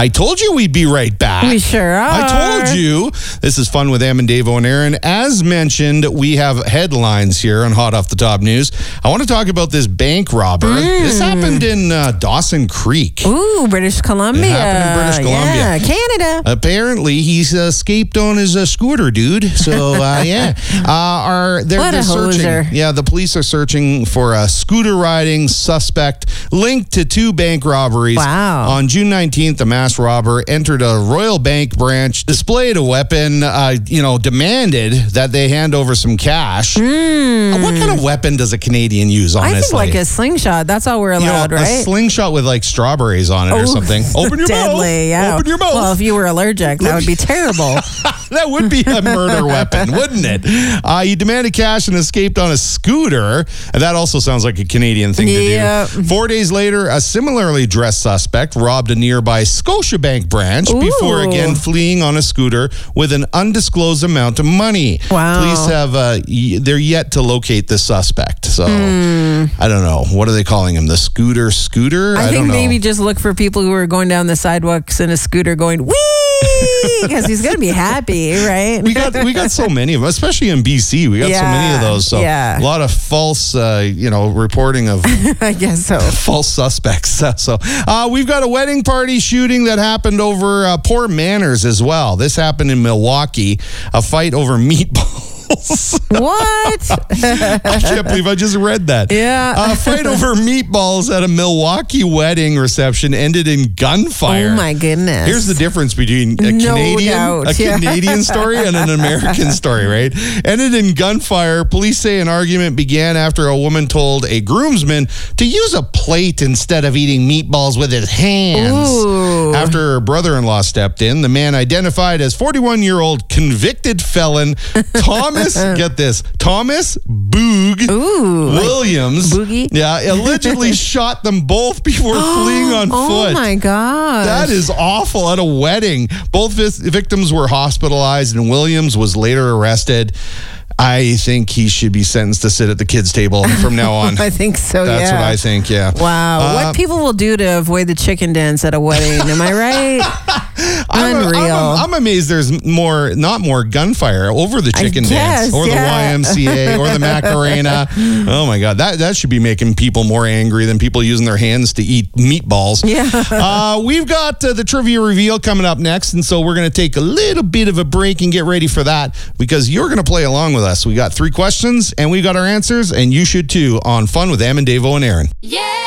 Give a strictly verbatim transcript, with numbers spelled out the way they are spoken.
I told you we'd be right back. We sure are. I told you. This is Fun with Em and Davo and Aaron. As mentioned, we have headlines here on Hot Off the Top News. I want to talk about this bank robber. Mm. This happened in uh, Dawson Creek. Ooh, British Columbia. It happened in British Columbia. Yeah, Canada. Apparently, he's escaped on his uh, scooter, dude. So, uh, yeah. Uh, are they're, What they're a searching. hoser. Yeah, the police are searching for a scooter riding suspect linked to two bank robberies. Wow. On June nineteenth, a masked robber entered a Royal Bank branch, displayed a weapon, uh, you know, demanded that they hand over some cash. Mm. What kind of weapon does a Canadian use, honestly? I think like a slingshot. That's all we're allowed, you know, right? A slingshot with like strawberries on it or Ooh, something. Open your deadly, mouth. Yeah. Open your mouth. Well, if you were allergic, that would be terrible. That would be a murder weapon, wouldn't it? Uh, he demanded cash and escaped on a scooter. And that also sounds like a Canadian thing Yeah. to do. Four days later, a similarly dressed suspect robbed a nearby Scotiabank branch Ooh. before again fleeing on a scooter with an undisclosed amount of money. Wow. Police have, uh, y- they're yet to locate the suspect. So, Mm. I don't know. What are they calling him? The scooter scooter? I, I think don't know. maybe just look for people who are going down the sidewalks in a scooter going, wee! Because he's going to be happy, right? we got we got so many of them, especially in B C. We got Yeah, so many of those. So yeah. a lot of false, uh, you know, reporting of I guess so. false suspects. So uh, we've got a wedding party shooting that happened over uh, poor manners as well. This happened in Milwaukee. A fight over meatballs. What? I can't believe I just read that. Yeah. A fight over meatballs at a Milwaukee wedding reception ended in gunfire. Oh, my goodness. Here's the difference between a No Canadian, doubt, a yeah. Canadian story and an American story, right? Ended in gunfire. Police say an argument began after a woman told a groomsman to use a plate instead of eating meatballs with his hands. Ooh. After her brother-in-law stepped in, the man identified as forty-one-year-old convicted felon Thomas, get this, Thomas Boog Ooh, Williams. Like Boogie? Yeah, allegedly shot them both before fleeing on oh foot. Oh, my God. That is awful at a wedding. Both vis- victims were hospitalized and Williams was later arrested. I think he should be sentenced to sit at the kids' table from now on. I think so, That's yeah. what I think, yeah. Wow. Uh, what people will do to avoid the chicken dance at a wedding. Am I right? I'm, Unreal. I'm, I'm amazed there's more, not more gunfire over the chicken I dance guess, or the yeah. Y M C A or the Macarena. Oh my God, that that should be making people more angry than people using their hands to eat meatballs. Yeah. Uh, we've got uh, the trivia reveal coming up next, and so we're going to take a little bit of a break and get ready for that because you're going to play along with us. We got three questions and we got our answers, and you should too on Fun with Em and Davo and Aaron. Yeah.